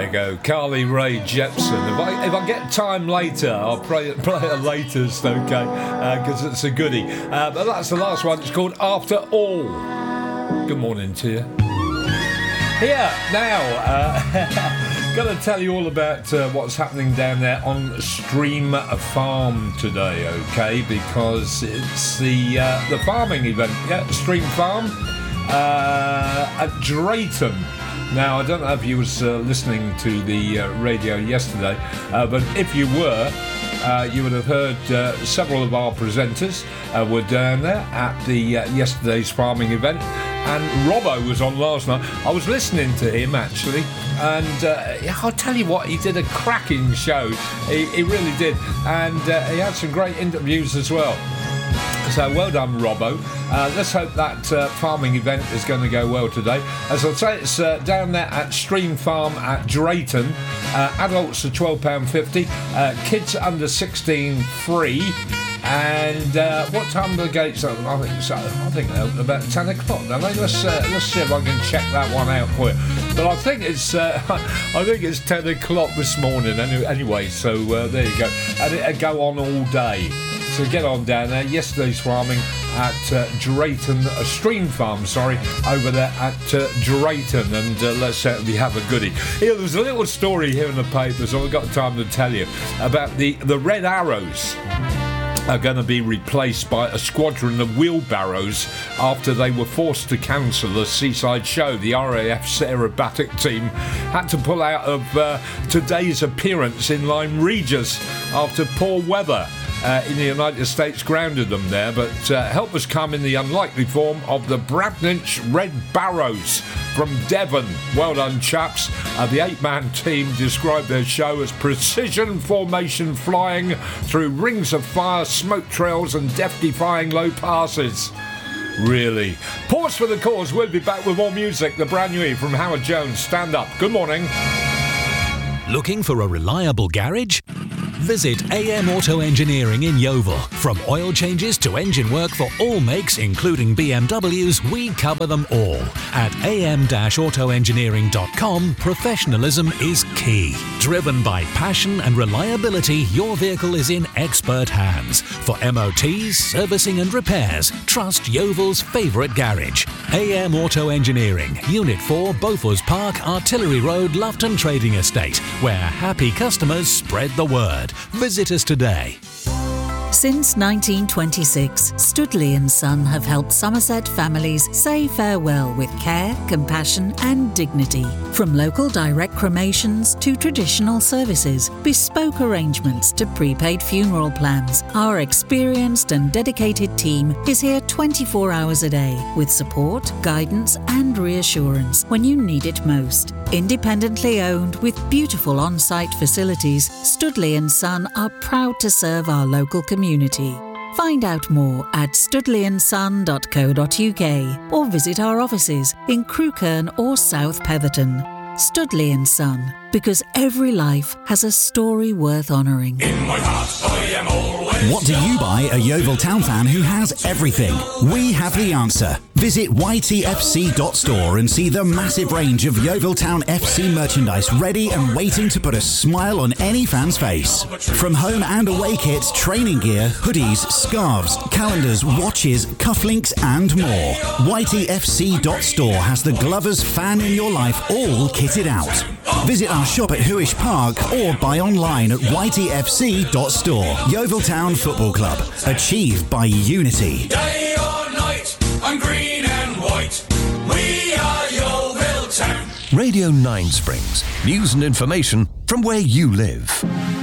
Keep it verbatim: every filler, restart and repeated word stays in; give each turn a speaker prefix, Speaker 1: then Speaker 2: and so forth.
Speaker 1: you go, Carly Rae Jepsen. If I, if I get time later, I'll play, play it latest, okay, because uh, it's a goodie. Uh, but that's the last one. It's called After All. Good morning to you. Here, now, uh, going to tell you all about uh, what's happening down there on Stream Farm today, okay, because it's the uh, the farming event, yeah, Stream Farm uh, at Drayton. Now, I don't know if you was uh, listening to the uh, radio yesterday, uh, but if you were, uh, you would have heard uh, several of our presenters uh, were down there at the uh, yesterday's farming event, and Robbo was on last night. I was listening to him, actually, and uh, I'll tell you what, he did a cracking show. He, he really did, and uh, he had some great interviews as well. So well done, Robbo. Uh, let's hope that uh, farming event is going to go well today. As I say, it's uh, down there at Stream Farm at Drayton. Uh, adults are twelve pounds fifty. Uh, kids under sixteen free. And uh, what time do the gates open? I think so. I think they're open about ten o'clock. Don't they? Let's uh, let's see if I can check that one out for you. But I think it's uh, I think it's ten o'clock this morning. Anyway, so uh, there you go. And it'll go on all day. So get on down there. Yesterday's farming at uh, Drayton, uh, Stream Farm, sorry, over there at uh, Drayton, and uh, let's certainly have a goodie. Here, there's a little story here in the paper, so I've got time to tell you about the, the Red Arrows are going to be replaced by a squadron of wheelbarrows after they were forced to cancel the Seaside Show. The R A F's aerobatic team had to pull out of uh, today's appearance in Lyme Regis after poor weather Uh, in the United States grounded them there, but uh, help has come in the unlikely form of the Bradninch Red Barrows from Devon. Well done, chaps. Uh, the eight-man team described their show as precision formation flying through rings of fire, smoke trails and death-defying low passes. Really. Pause for the cause. We'll be back with more music. The brand new from Howard Jones. Stand up. Good morning.
Speaker 2: Looking for a reliable garage? Visit A M Auto Engineering in Yeovil. From oil changes to engine work for all makes, including B M Ws, we cover them all. At a m dash auto engineering dot com, professionalism is key. Driven by passion and reliability, your vehicle is in expert hands. For M O Ts, servicing and repairs, trust Yeovil's favourite garage. A M Auto Engineering, Unit four, Beaufort Park, Artillery Road, Loughton Trading Estate, where happy customers spread the word. Visit us today.
Speaker 3: Since nineteen twenty-six, Studley and Son have helped Somerset families say farewell with care, compassion and dignity. From local direct cremations to traditional services, bespoke arrangements to prepaid funeral plans, our experienced and dedicated team is here twenty-four hours a day with support, guidance and reassurance when you need it most. Independently owned with beautiful on-site facilities, Studley and Son are proud to serve our local community. Find out more at studley and son dot co dot u k or visit our offices in Crewkerne or South Petherton. Studley and Son, because every life has a story worth honouring.
Speaker 4: In my heart, I am always.
Speaker 5: What do you buy a Yeovil Town fan who has everything? We have the answer. Visit y t f c dot store and see the massive range of Yeovil Town F C merchandise ready and waiting to put a smile on any fan's face. From home and away kits, training gear, hoodies, scarves, calendars, watches, cufflinks and more. y t f c dot store has the Glovers fan in your life all kitted out. Visit our shop at Huish Park or buy online at y t f c dot store. Yeovil Town Football Club, achieved by unity.
Speaker 4: Day or night, I'm green and white. We are Yeovil Town.
Speaker 6: Radio Nine Springs. News and information from where you live.